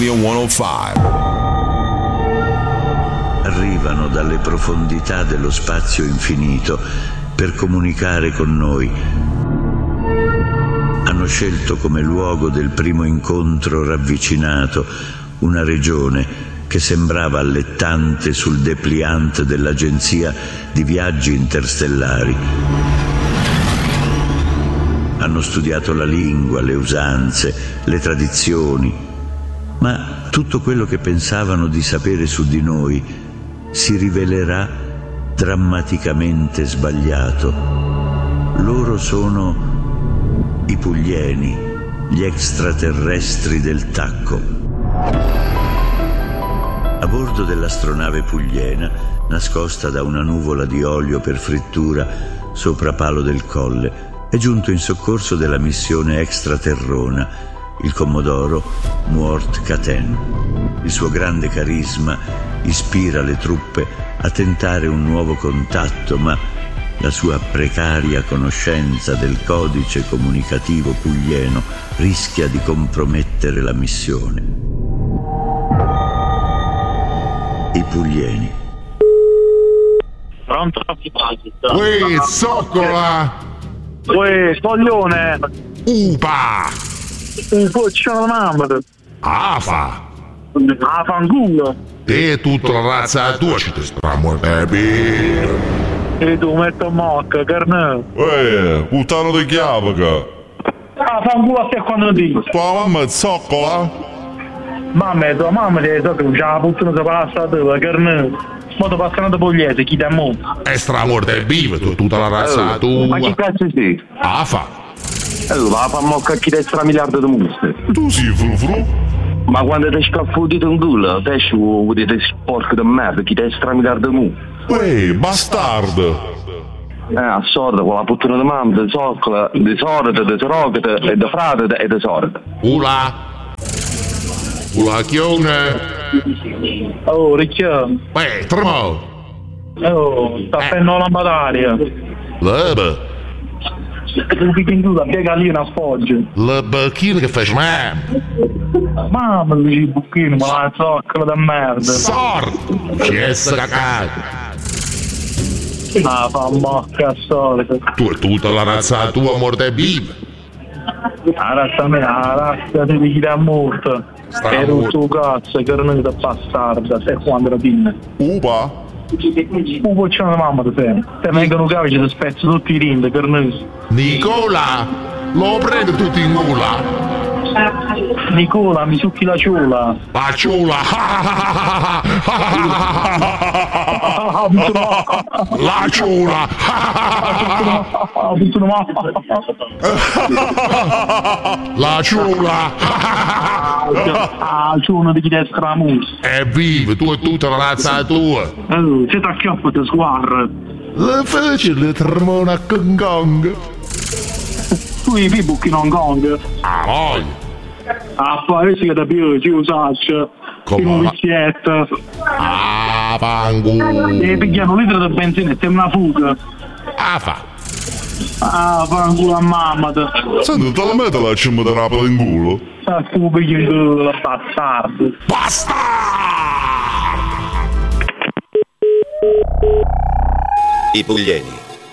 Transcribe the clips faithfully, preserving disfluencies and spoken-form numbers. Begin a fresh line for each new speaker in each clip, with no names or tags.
Romeo centocinque.
Arrivano dalle profondità dello spazio infinito per comunicare con noi. Hanno scelto come luogo del primo incontro ravvicinato una regione che sembrava allettante sul dépliant dell'agenzia di viaggi interstellari. Hanno studiato la lingua, le usanze, le tradizioni, ma tutto quello che pensavano di sapere su di noi si rivelerà drammaticamente sbagliato. Loro sono i Puglieni, gli extraterrestri del tacco. A bordo dell'astronave pugliena, nascosta da una nuvola di olio per frittura sopra Palo del Colle, è giunto in soccorso della missione extraterrona il commodoro Muort Caten. Il suo grande carisma ispira le truppe a tentare un nuovo contatto, ma la sua precaria conoscenza del codice comunicativo puglieno rischia di compromettere la missione. I Puglieni.
Pronto?
Uè, zoccola!
Uè, coglione!
Upa!
Un po' c'è la mamma!
Afa!
Ah, fanculo!
E tutta la razza tua ci ti stramo, baby!
E tu metto mocca, carne!
Uè, puttana di chiavaca!
Ah, fanculo a te quando dico!
Tua mamma è zoccola?
Mamma e tua mamma ti so che non c'è la puttana di pasta tua, carne! Ma ti passano da pugliese, chi ti ammonta?
E stramorte e vive tu, tutta la razza tua!
Ma chi cazzo sei?
Afa!
Allora, fa mocca chi destra miliardo di muste.
Tu sei frufru?
Ma quando ti scaffudito in culo, te ci vuoi sporco di merda, chi destra miliardo di muste.
Uè, bastardo!
Eh, assorda, con la puttana di mamma, di zoccola, di sorda, di sorocata, e di frate e di sorda.
Ula! Ula chione!
Oh, ricchiamo!
Uè, tremo!
Oh, sta prendendo la battaria!
Lebe!
Tu picchi in culo, piega lì una sfoggia!
Le bacchine che fai mamma!
Mamma, dici il buchino, ma la zoccola da merda!
Sordo! Ci essa cacata!
Ah, fa mocca solita!
Tu e tutta la razza tua morte e vive!
La razza mia, la razza di chi da morto! Per un tuo cazzo, che non è da bastarda, sai quando la pinna?
Upa?
Un po' c'è una mamma di te. Se vengono cavi ci ti spezzo tutti i rinde, per noi.
Nicola! Lo prendo tutti in gola!
Nicola, mi succhi la ciula!
La ciula! La ciula! La ciula!
Ah, ciula di chi destra la mus!
E vive, tu e tutta la razza tua!
Oh, se ti acchiappa ti sguarra!
Le fece le tremona con gong!
Tu i buchi non gong!
Ah, voglio!
Ah, poi si che da più, ci usaccia!
Come
un
va?
vizietto!
Ah, pangu!
E pigliano un litro di benzina e sembra una fuga!
Ah, fa!
Ah, fanculo a mamma!
Senti, te la metto la cimma di rapola in culo?
Ah, tu pigli in culo, bastardo!
Basta!
I Puglieni.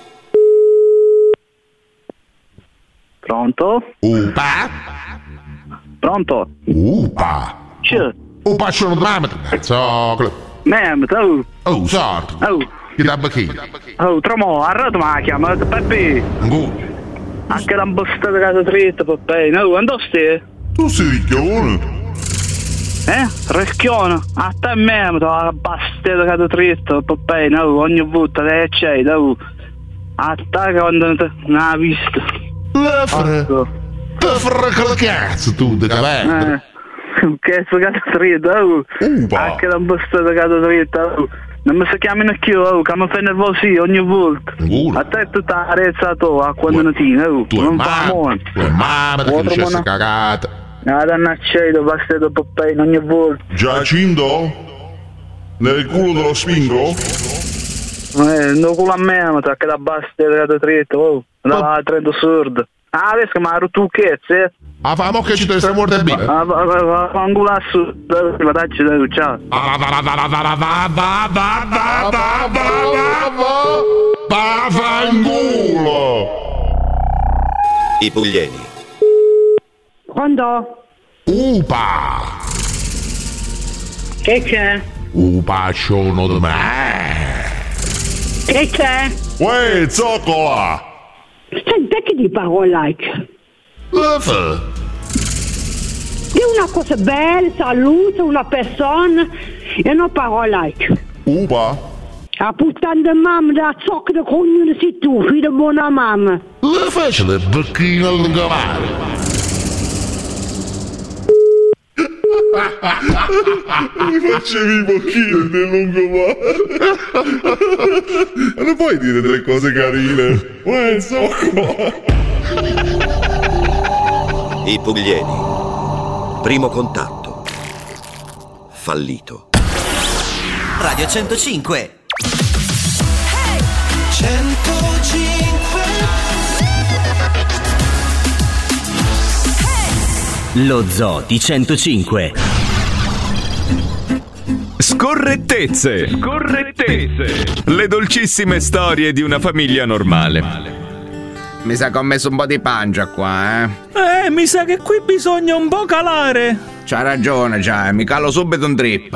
Pronto?
Upa!
Pronto?
Upa!
C'è?
Upa c'è un dramma! Zoccolo!
Mem, tu!
Oh, sordo!
Oh!
Che da bacchino?
Oh, tramo, arredo ma chiama, Peppe!
Ngu!
Anche la bastata casa dritta, Peppe! No, andò stai?
Tu sei ricchione?
Eh? Recchione? A te mem, la bastata casa dritta, Peppe! No, ogni volta che c'è, no! A te quando non ha visto!
Le fre... Te frega la cazzo tu, di caverna!
Eh! Che sto casa dritta, oh!
Upa!
Anche la bastata casa dritta, oh! Non mi si chiamano più, oh, che mi fai nervoso ogni volta.
Ngu!
A te è tutta arezzato a quando non ti, oh!
Tu
Non
è
fa
mamma!
buono!
Tu è mamma che
Otro
dice
mono-
cagata!
Ah, dannaccedo, basta dopo pay ogni volta.
Giacinto? Nel culo dello spingo?
Eh, non culo a me, ma che la basta è dritto, oh. Da trento sordo. Ah, vedi che mi ha rotto un chezzo?
Ah, famo che ci te sei morto bene.
Ah, va, va, va, va, un culasso, la taccia da ciao.
Va, va, va, va, va, va, va, va, va, va, va, va, va, vaffanculo!
I Puglieni.
Pronto?
Upa!
Che c'è?
Upa, sono di me!
Che c'è?
Uè, zoccola!
Senti, che di parola like?
Leffe!
Di una cosa bella, saluta una persona e non parola like.
Upa?
La puttana di mamma da zocca di cognone sei tu, figlio di buona mamma.
Le fece le becchine all'ingavare!
Mi facevi i bocchini del lungomare. Non puoi dire delle cose carine. Uè, zoccola!
I Puglieni. Primo contatto. Fallito.
Radio centocinque.
centocinque.
Lo Zoo di centocinque.
Scorrettezze. Scorrettezze. Le dolcissime storie di una famiglia normale.
Mi sa che ho messo un po' di pancia qua, eh.
Eh, mi sa che qui bisogna un po' calare.
C'ha ragione, già, mi calo subito un trip.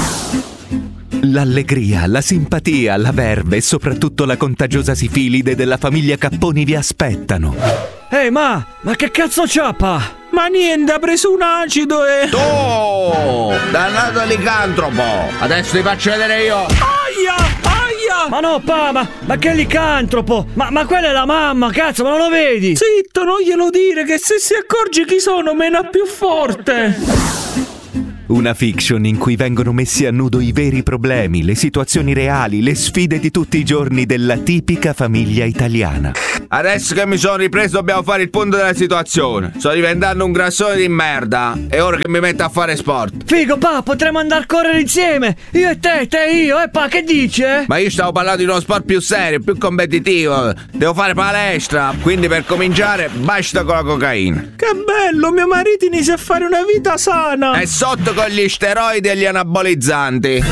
L'allegria, la simpatia, la verve e soprattutto la contagiosa sifilide della famiglia Capponi vi aspettano.
Ehi, ma, ma che cazzo c'ha, pa? Ma niente, ha preso un acido e...
Oh, dannato licantropo! Adesso ti faccio vedere io!
Aia, aia!
Ma no, pa, ma, ma che licantropo? Ma, ma quella è la mamma, cazzo, ma non lo vedi?
Zitto, non glielo dire che se si accorge chi sono mena più forte.
Una fiction in cui vengono messi a nudo i veri problemi, le situazioni reali, le sfide di tutti i giorni della tipica famiglia italiana.
Adesso che mi sono ripreso dobbiamo fare il punto della situazione. Sto diventando un grassone di merda. È ora che mi metto a fare sport.
Figo, pa, potremmo andare a correre insieme. Io e te, te e io, eh pa, che dici, eh?
Ma io stavo parlando di uno sport più serio, più competitivo. Devo fare palestra, quindi per cominciare basta con la cocaina.
Che bello, mio marito inizia a fare una vita sana.
È sotto con gli steroidi e gli anabolizzanti.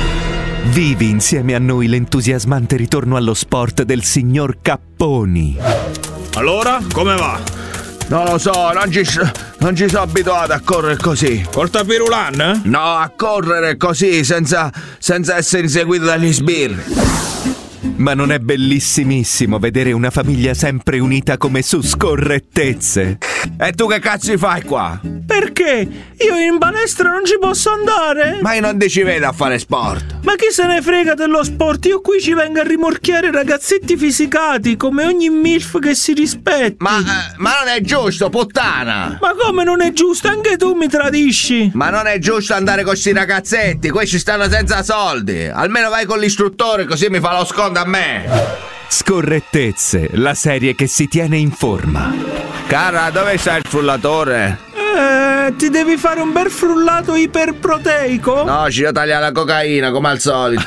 Vivi insieme a noi l'entusiasmante ritorno allo sport del signor Capponi.
Allora, come va?
Non lo so, non ci, non ci sono abituato a correre così.
Col tapirulan, eh?
No, a correre così, senza, senza essere inseguito dagli sbirri.
Ma non è bellissimissimo vedere una famiglia sempre unita come su Scorrettezze?
E tu che cazzo fai qua?
Perché? Io in palestra non ci posso andare?
Ma io non ti ci vedo a fare sport.
Ma chi se ne frega dello sport? Io qui ci vengo a rimorchiare ragazzetti fisicati come ogni milf che si rispetti.
Ma, eh, ma non è giusto, puttana!
Ma come non è giusto? Anche tu mi tradisci.
Ma non è giusto andare con questi ragazzetti, questi stanno senza soldi. Almeno vai con l'istruttore così mi fa lo sconto a me.
Scorrettezze, la serie che si tiene in forma.
Cara, dove sta il frullatore?
Eh, ti devi fare un bel frullato iperproteico?
No, ci devo tagliare la cocaina come al solito.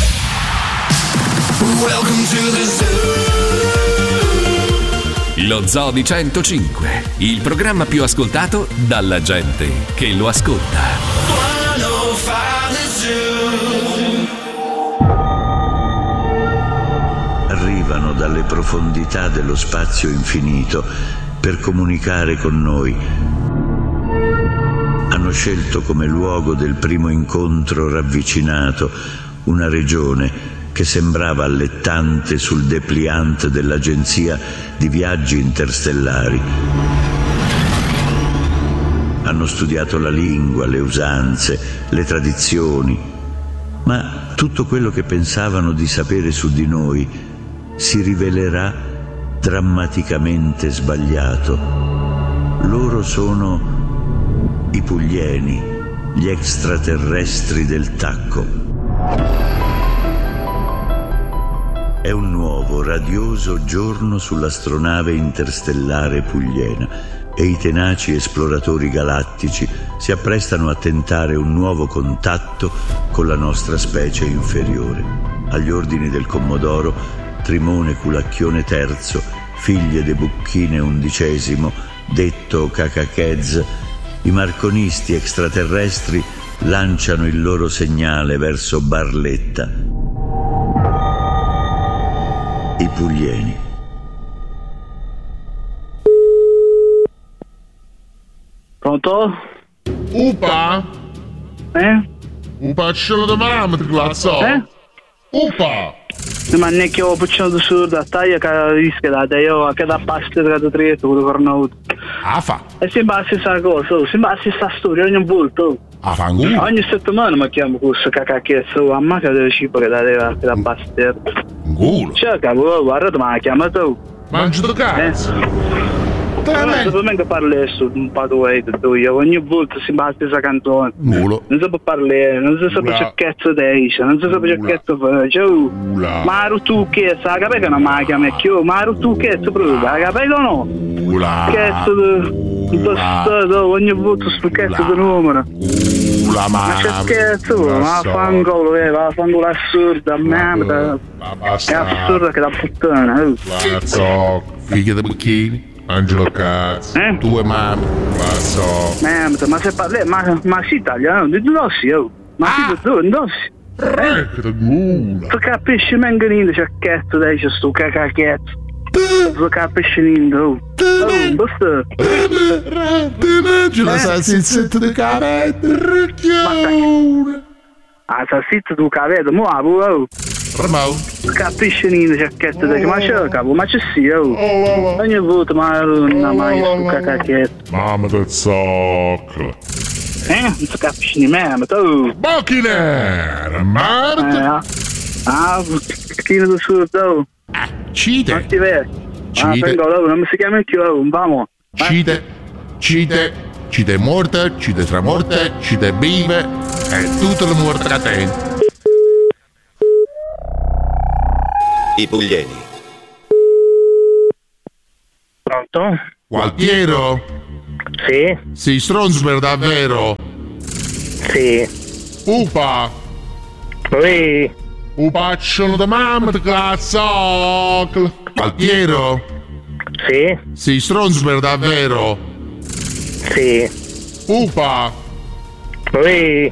Lo Zoo di centocinque, il programma più ascoltato dalla gente che lo ascolta.
Arrivano dalle profondità dello spazio infinito per comunicare con noi. Hanno scelto come luogo del primo incontro ravvicinato una regione che sembrava allettante sul dépliant dell'agenzia di viaggi interstellari. Hanno studiato la lingua, le usanze, le tradizioni, ma tutto quello che pensavano di sapere su di noi si rivelerà drammaticamente sbagliato. Loro sono i Puglieni, gli extraterrestri del tacco. È un nuovo, radioso giorno sull'astronave interstellare pugliena e i tenaci esploratori galattici si apprestano a tentare un nuovo contatto con la nostra specie inferiore. Agli ordini del Commodoro, Trimone Culacchione terzo figlie de Bucchine undicesimo, detto Cacachez, i marconisti extraterrestri lanciano il loro segnale verso Barletta. I Puglieni.
Pronto?
Upa?
Eh?
Upa ce lo domani, ti glazzò?
Eh?
Upa!
Ma ne che ho pucciato su da taglia che rischia da te, io che da pasta da tre, tu corno.
Ah fa.
E sembra la stessa cosa, sembra la stessa storia ogni volta.
Ah fa un
ogni settimana mi chiamo questo cacacchezzo, a me che deve cibo che da che da pasta.
Un culo.
Cioè, cavolo, guarda, ma chiama tu.
Mangi tu cazzo.
Dopo me che parli su un po' tu io ogni volta si batte questa canzone.
Mulo.
Non si può parlare, non si sa che cazzo dice, non si sa che cazzo face. Ma tu che sa, capi che non mi chiami più, ma tu che cazzo prova, capi o no?
Mula.
Cazzo di bastardo, ogni volta sto cazzo di numero.
Mula, ma
che cazzo, ma fangolo, eh, va fangolo assurda, merda. È assurda che la puttana.
Cazzo, figlia di Bucchini. Angelo cazzo,
eh?
Tu e mamma, ma so.
Merda, ma se parli, ma, ma si italiano, di dossi, oh. Ma si di dove, dossi?
Eh, che gula.
Tu capisci manco niente, c'è cazzo dai, c'è sto cacacchezzo. Tu capisci niente, oh. Oh, basta.
Ti la salsicetta di cavetta, ricchione.
La salsiccia di cavetta, mo la oh.
Ramau.
Capisci niente, c'è cazzo dai, ma c'è capo, ma c'è sì, oh. Ogni volta ma non mai sto cacacchezzo.
Mamma del zoccolo.
Eh? Non si capisci di me, ma tu.
Bocchine! Marta!
Ah, Bucchine del Sud, oh.
Cite!
Non ti vedi?
Cite!
Ah, vengo, non mi si chiama più, oh, vamo.
Cite! Cite! Cite morte, cite tramorte, cite vive e tutte le morte a te.
I Puglieni.
Pronto?
Gualtiero?
Sì?
Sì, Stronsberg davvero?
Sì.
Upa?
Sì.
Upacciolo da mamma di cazzo! Gualtiero?
Sì?
Sì, Stronsberg davvero?
Sì.
Upa?
Sì.